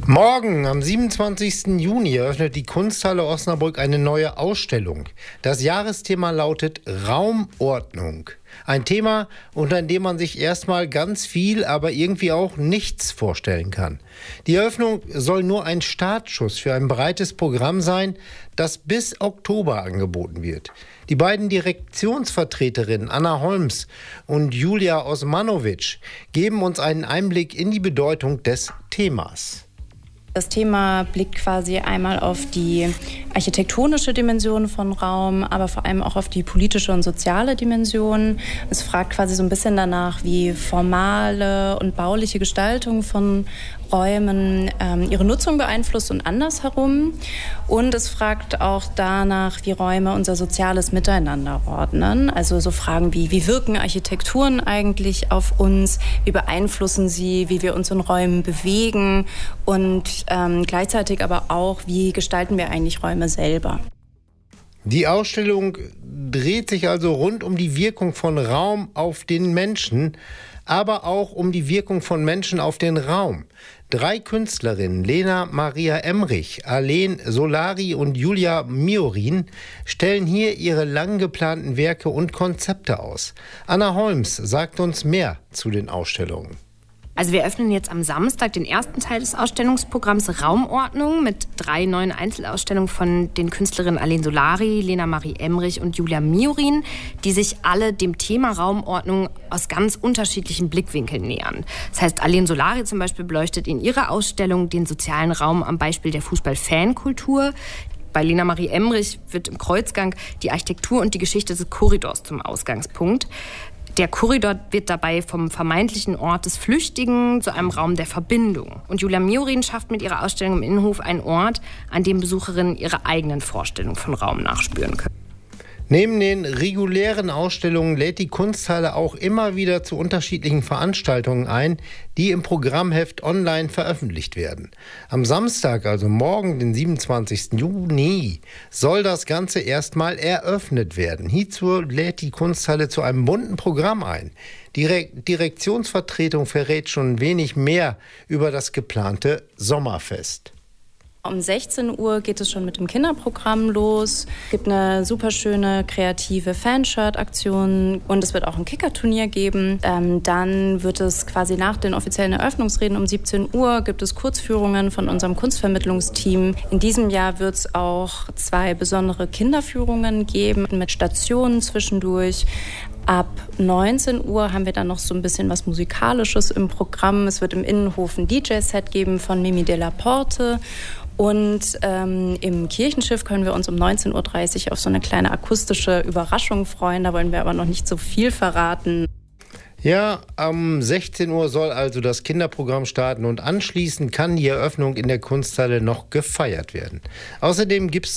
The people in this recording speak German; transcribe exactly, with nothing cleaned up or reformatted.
Morgen, am siebenundzwanzigsten Juni, eröffnet die Kunsthalle Osnabrück eine neue Ausstellung. Das Jahresthema lautet Raumordnung. Ein Thema, unter dem man sich erstmal ganz viel, aber irgendwie auch nichts vorstellen kann. Die Eröffnung soll nur ein Startschuss für ein breites Programm sein, das bis Oktober angeboten wird. Die beiden Direktionsvertreterinnen Anna Holmes und Julia Osmanovic geben uns einen Einblick in die Bedeutung des Themas. Das Thema blickt quasi einmal auf die architektonische Dimension von Raum, aber vor allem auch auf die politische und soziale Dimension. Es fragt quasi so ein bisschen danach, wie formale und bauliche Gestaltung von Räumen ähm, ihre Nutzung beeinflusst und andersherum. Und es fragt auch danach, wie Räume unser soziales Miteinander ordnen. Also so Fragen wie, wie wirken Architekturen eigentlich auf uns? Wie beeinflussen sie, wie wir uns in Räumen bewegen? Und ähm, gleichzeitig aber auch, wie gestalten wir eigentlich Räume selber? Die Ausstellung dreht sich also rund um die Wirkung von Raum auf den Menschen, aber auch um die Wirkung von Menschen auf den Raum. Drei Künstlerinnen, Lena Maria Emrich, Alen Solari und Julia Miorin, stellen hier ihre lang geplanten Werke und Konzepte aus. Anna Holmes sagt uns mehr zu den Ausstellungen. Also wir öffnen jetzt am Samstag den ersten Teil des Ausstellungsprogramms Raumordnung mit drei neuen Einzelausstellungen von den Künstlerinnen Alen Solari, Lena Marie Emrich und Julia Miorin, die sich alle dem Thema Raumordnung aus ganz unterschiedlichen Blickwinkeln nähern. Das heißt, Alen Solari zum Beispiel beleuchtet in ihrer Ausstellung den sozialen Raum am Beispiel der Fußball-Fankultur. Bei Lena Marie Emrich wird im Kreuzgang die Architektur und die Geschichte des Korridors zum Ausgangspunkt. Der Korridor wird dabei vom vermeintlichen Ort des Flüchtigen zu einem Raum der Verbindung. Und Julia Miorin schafft mit ihrer Ausstellung im Innenhof einen Ort, an dem Besucherinnen ihre eigenen Vorstellungen von Raum nachspüren können. Neben den regulären Ausstellungen lädt die Kunsthalle auch immer wieder zu unterschiedlichen Veranstaltungen ein, die im Programmheft online veröffentlicht werden. Am Samstag, also morgen, den siebenundzwanzigsten Juni, soll das Ganze erstmal eröffnet werden. Hierzu lädt die Kunsthalle zu einem bunten Programm ein. Die Direktionsvertretung verrät schon wenig mehr über das geplante Sommerfest. Um sechzehn Uhr geht es schon mit dem Kinderprogramm los. Es gibt eine super schöne kreative Fanshirt-Aktion und es wird auch ein Kickerturnier geben. Ähm, dann wird es quasi nach den offiziellen Eröffnungsreden um siebzehn Uhr gibt es Kurzführungen von unserem Kunstvermittlungsteam. In diesem Jahr wird es auch zwei besondere Kinderführungen geben mit Stationen zwischendurch. Ab neunzehn Uhr haben wir dann noch so ein bisschen was Musikalisches im Programm. Es wird im Innenhof ein D J-Set geben von Mimi Della Porte. Und ähm, im Kirchenschiff können wir uns um neunzehn Uhr dreißig auf so eine kleine akustische Überraschung freuen. Da wollen wir aber noch nicht so viel verraten. Ja, um sechzehn Uhr soll also das Kinderprogramm starten und anschließend kann die Eröffnung in der Kunsthalle noch gefeiert werden. Außerdem gibt es